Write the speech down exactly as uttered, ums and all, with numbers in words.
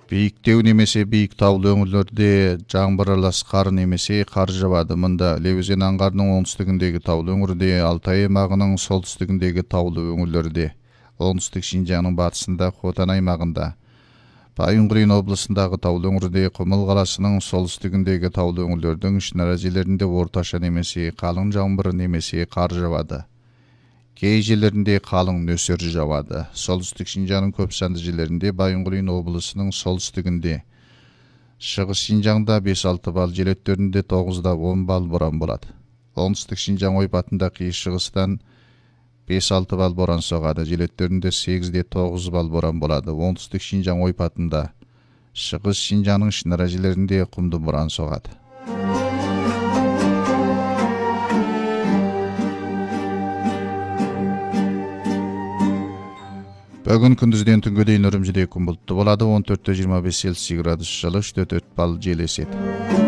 Бийиктүү немесе бийик таулуу өңүрлөрдө жаңбыр аралас кар немесе кар жаабады. Мында Лебезен аңгарынын оңтүстүгүндөгү таулуу өңүрдө, Алтай аймагынын солтүстүгүндөгү таулуу өңүрлөрдө, оңтүстүк Шинжаңдын батысында, Хотан аймагында, Байынгурин областындагы таулуу өңүрдө, Кумул каласынын солтүстүгүндөгү таулуу өңүрлөрдүн ичинара жерлеринде орточо немесе калың жаңбыр немесе кар жаабады. Кей жерлеринде калың нөсөр жаабады. Солтүстүк Шинжаңдын көп санды жерлеринде, Байынгурин облусунун солтүстүгүндө, Чыгыс Шинжаңда беш алты балл, жел өттөрүндө тогуздан он балл борон болот. Оңтүстүк Шинжаң ойпатында кийиш чыгыстан беш алты балл борон согады, жел өттөрүндө сегизден тогуз балл борон болот. Оңтүстүк Шинжаң ойпатында, Чыгыс Шинжаңдын ичинара жерлеринде кумдуу борон согат. Бүгүн күндүздөн түнгө дейин Үрүмчүдө күн булуттуу болот. он төрттөн жыйырма беш Цельсий градус жылы, үчтөн төрт балл жел эсет.